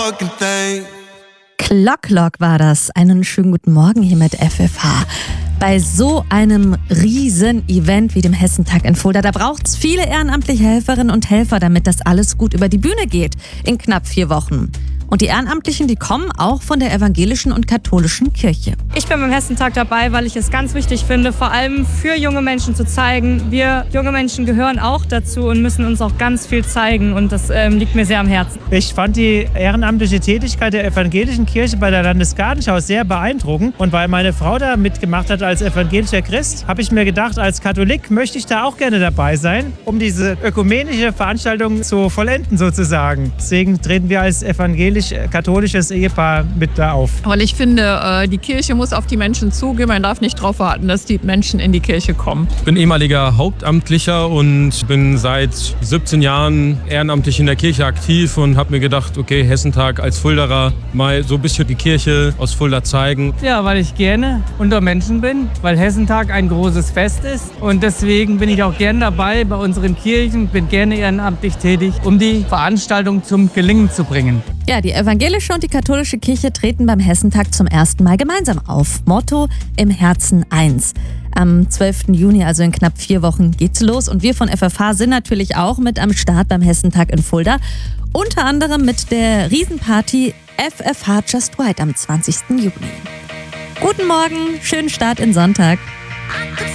Clock war das. Einen schönen guten Morgen hier mit FFH. Bei so einem riesen Event wie dem Hessentag in Fulda, da braucht es viele ehrenamtliche Helferinnen und Helfer, damit das alles gut über die Bühne geht in knapp 4 Wochen. Und die Ehrenamtlichen, die kommen auch von der evangelischen und katholischen Kirche. Ich bin beim Hessentag dabei, weil ich es ganz wichtig finde, vor allem für junge Menschen zu zeigen. Wir junge Menschen gehören auch dazu und müssen uns auch ganz viel zeigen. Und das liegt mir sehr am Herzen. Ich fand die ehrenamtliche Tätigkeit der evangelischen Kirche bei der Landesgartenschau sehr beeindruckend. Und weil meine Frau da mitgemacht hat als evangelischer Christ, habe ich mir gedacht, als Katholik möchte ich da auch gerne dabei sein, um diese ökumenische Veranstaltung zu vollenden sozusagen. Deswegen treten wir als evangelisch-katholisches Ehepaar mit da auf. Weil ich finde, die Kirche muss auf die Menschen zugehen. Man darf nicht darauf warten, dass die Menschen in die Kirche kommen. Ich bin ehemaliger Hauptamtlicher und bin seit 17 Jahren ehrenamtlich in der Kirche aktiv und habe mir gedacht, okay, Hessentag als Fuldaer, mal so ein bisschen die Kirche aus Fulda zeigen. Ja, weil ich gerne unter Menschen bin, weil Hessentag ein großes Fest ist und deswegen bin ich auch gerne dabei bei unseren Kirchen, bin gerne ehrenamtlich tätig, um die Veranstaltung zum Gelingen zu bringen. Ja, die evangelische und die katholische Kirche treten beim Hessentag zum ersten Mal gemeinsam auf. Motto: Im Herzen eins. Am 12. Juni, also in knapp 4 Wochen, geht's los. Und wir von FFH sind natürlich auch mit am Start beim Hessentag in Fulda. Unter anderem mit der Riesenparty FFH Just White am 20. Juni. Guten Morgen, schönen Start in Sonntag.